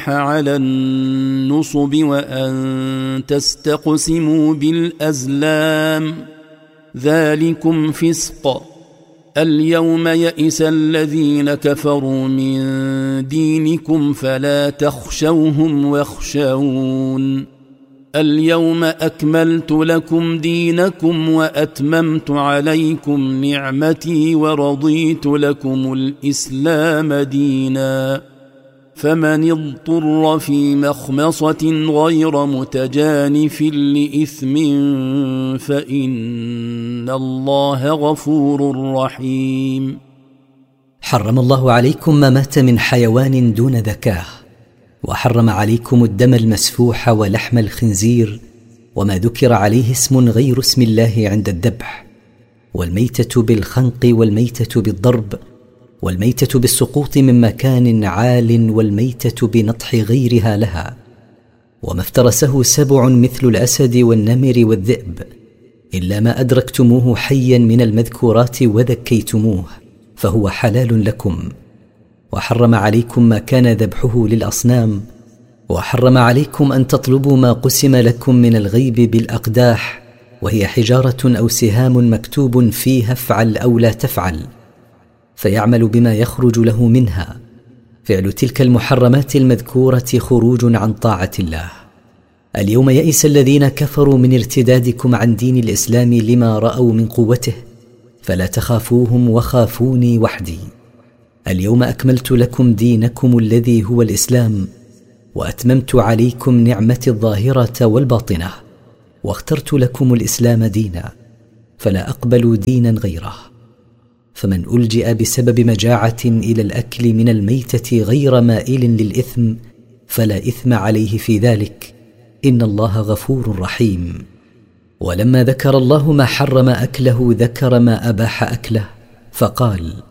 على النصب وأن تستقسموا بالأزلام ذلكم فسق. اليوم يئس الذين كفروا من دينكم فلا تخشوهم واخشون. اليوم أكملت لكم دينكم وأتممت عليكم نعمتي ورضيت لكم الإسلام دينا. فمن اضطر في مخمصة غير متجانف لإثم فإن الله غفور رحيم. حرم الله عليكم ما مات من حيوان دون ذكاه، وحرم عليكم الدم المسفوح ولحم الخنزير وما ذكر عليه اسم غير اسم الله عند الذبح، والميتة بالخنق والميتة بالضرب والميتة بالسقوط من مكان عال والميتة بنطح غيرها لها، وما افترسه سبع مثل الأسد والنمر والذئب إلا ما أدركتموه حيا من المذكورات وذكيتموه فهو حلال لكم. وحرم عليكم ما كان ذبحه للأصنام، وحرم عليكم أن تطلبوا ما قسم لكم من الغيب بالأقداح، وهي حجارة أو سهام مكتوب فيها افعل أو لا تفعل، فيعمل بما يخرج له منها. فعل تلك المحرمات المذكورة خروج عن طاعة الله. اليوم يئس الذين كفروا من ارتدادكم عن دين الإسلام لما رأوا من قوته، فلا تخافوهم وخافوني وحدي. اليوم أكملت لكم دينكم الذي هو الإسلام، وأتممت عليكم نعمتي الظاهرة والباطنة، واخترت لكم الإسلام دينا، فلا أقبل دينا غيره. فمن ألجئ بسبب مجاعة إلى الأكل من الميتة غير مائل للإثم فلا إثم عليه في ذلك، إن الله غفور رحيم. ولما ذكر الله ما حرم أكله ذكر ما أباح أكله، فقال: